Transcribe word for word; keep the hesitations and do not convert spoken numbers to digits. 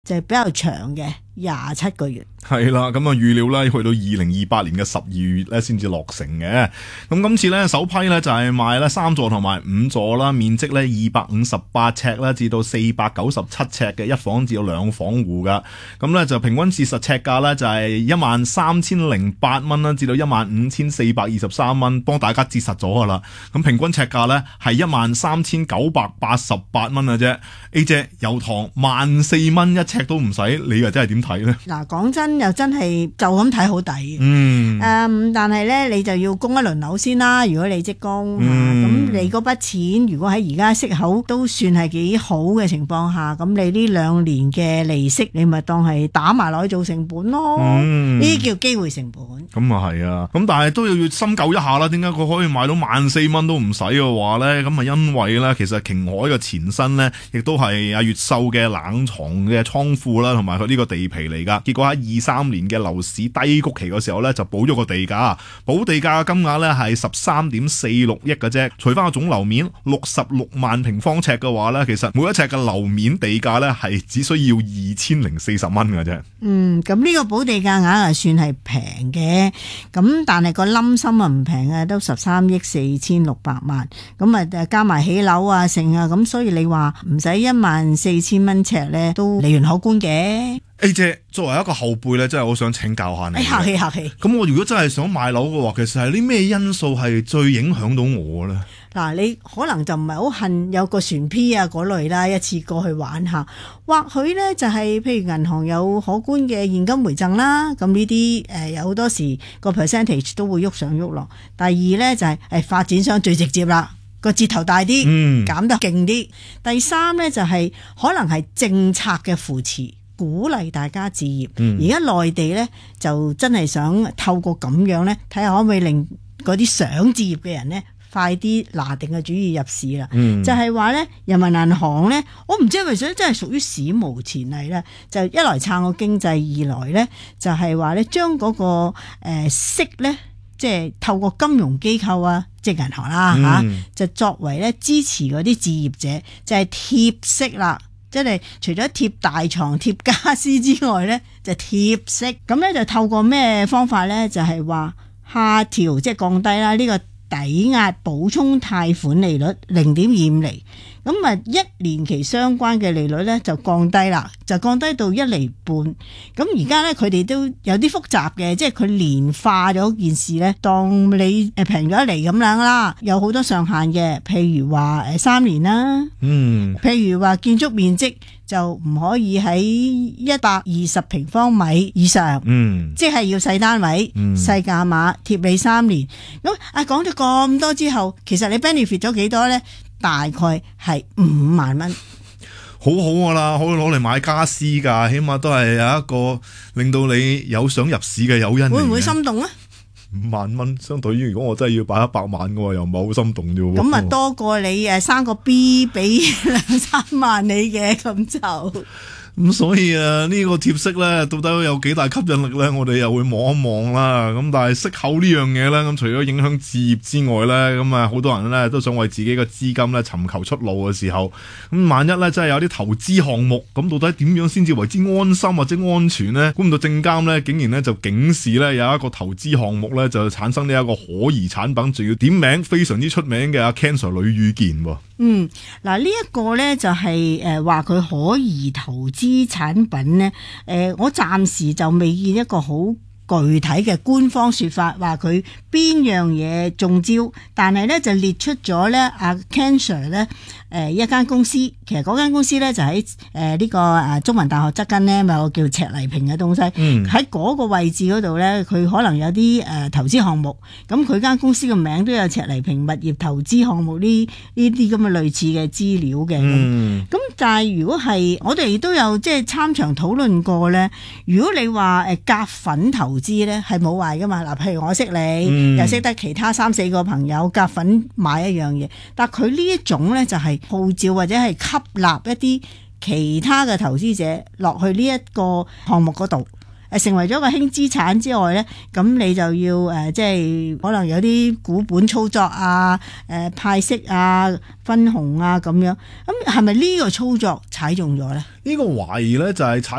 就係比較長嘅廿七個月。 係啦，咁啊預料咧去到二零二八年嘅十二月咧先至落成嘅。咁今次咧首批咧就係賣咧三座同埋五座啦，面積咧二百五十八尺啦至到四百九十七尺嘅一房至到兩房戶噶。咁咧就平均折實尺價咧就係一萬三千零八蚊啦，至到一萬五千四百二十三蚊，幫大家折實咗噶啦。咁平均尺價咧係一萬三千九百八十八蚊嘅啫。A 姐油塘萬四蚊一尺都唔使，你又真係點睇咧？ 嗱，講真又真係就咁睇好抵。 嗯。 誒、嗯，但係咧你就要供一輪樓先啦。如果你即供，咁、嗯、你嗰筆錢如果喺而家息口都算係幾好嘅情況下，咁你呢兩年嘅利息，你咪當係打埋落去做成本咯。呢啲、嗯、叫機會成本。 咁啊係啊，咁但係都要要深究一下啦。點解佢可以賣到萬四蚊都唔使嘅話咧？咁啊因為咧，其實瓊海嘅前身咧，亦都係阿越秀嘅冷藏嘅倉庫啦，同埋佢呢個地皮嚟噶。結果喺二三年嘅樓市低谷期嘅時候咧，就補咗個地價，補地價嘅金額咧係十三點四六億嘅啫。除翻個總樓面六十六萬平方尺嘅話咧，其實每一尺嘅樓面地價咧係只需要二千零四十蚊嘅啫。 嗯，咁呢個補地價額係算係平嘅，咁但係個冧心啊唔平啊，都十三億四千六百萬，咁啊加埋起樓啊剩啊，咁所以你話唔使一萬四千蚊尺咧，都利潤可觀嘅。 A 姐作為一個後輩咧，真係好想請教下你。 哎，客氣客氣。 咁我如果真係想買樓嘅話，其實係啲咩因素係最影響到我咧？ 嗱，你可能就唔係好恨有個船 P 啊嗰類啦，一次過去玩下，或許咧就係、是、譬如銀行有可觀嘅現金回贈啦，咁呢啲誒有好多時個 percentage 都會喐上喐落。第二咧就係、是、誒發展商最直接啦，個折頭大啲，嗯、減得勁啲。第三咧就係、是、可能係政策嘅扶持，鼓勵大家置業。而家內地咧就真係想透過咁樣咧，睇下可唔可以令嗰啲想置業嘅人咧快啲拿定嘅主意入市啦。嗯、就係話咧，人民銀行咧，我唔知係咪想真係屬於史無前例咧，就一來撐個經濟，二來咧就係話咧將嗰個誒、呃、息咧，即係透過金融機構啊，即係銀行啦嚇、嗯啊，就作為咧支持嗰啲置業者，就係、是、貼息啦。即係除咗貼大床、貼家私之外咧，就貼息。咁咧就透過咩方法咧？就係、是、話下調，即係降低啦呢個抵押補充貸款利率零點二五厘。咁啊，一年期相關嘅利率咧就降低啦，就降低到一厘半。咁而家咧佢哋都有啲複雜嘅，即係佢年化咗件事咧，當你誒平咗一厘咁樣啦，有好多上限嘅，譬如話誒三年啦，嗯，譬如話建築面積就唔可以喺一百二十平方米以上，嗯，即係要細單位、嗯、細價碼，貼你三年。咁啊講咗咁多之後，其實你 benefit 咗幾多咧？大概係五萬蚊， 好好噶啦，可以攞嚟買家私噶，起碼都係有一個令到你有想入市嘅誘因。 會唔會心動啊？ 五萬蚊相對於如果我真係要擺一百萬嘅話，又唔係好心動啫。 咁啊多過你誒生個 B 俾兩三萬你嘅，咁就。 咁所以啊，呢個貼息咧，到底有幾大吸引力咧？我哋又會望一望啦。咁但係息口呢樣嘢咧，咁除咗影響置業之外咧，咁啊好多人咧都想為自己嘅資金咧尋求出路嘅時候，咁萬一咧真係有啲投資項目，咁到底點樣先至為之安心或者安全咧？估唔到證監咧竟然咧就警示咧有一個投資項目咧就產生呢一個可疑產品，仲要點名非常之出名嘅阿 Ken Sir 呂宇健喎。 嗯，嗱呢一個咧就係誒話佢可疑投資產品咧，誒、呃、我暫時就未見一個好具體嘅官方說法，話佢邊樣嘢中招，但係咧就列出咗咧阿 Ken Sir 咧誒一間公司，其實嗰間公司咧就喺誒呢個誒中文大學側跟咧，咪有個叫赤泥坪嘅東西，喺嗰、嗯、個位置嗰度咧，佢可能有啲誒投資項目，咁佢間公司嘅名都有赤泥坪物業投資項目呢呢啲咁嘅類似嘅資料嘅，咁、嗯、但係如果係我哋都有即係參詳討論過咧，如果你話誒夾粉投資咧係冇壞噶嘛，嗱譬如我識你，嗯、又識得其他三四個朋友夾粉買一樣嘢，但佢呢一種咧就係號召或者係吸納一啲其他嘅投資者落去呢一個項目嗰度，誒成為咗個輕資產之外咧，咁你就要誒即係可能有啲股本操作啊、誒派息啊、分紅啊咁樣，咁係咪呢個操作踩中咗咧？ 呢個懷疑咧就係踩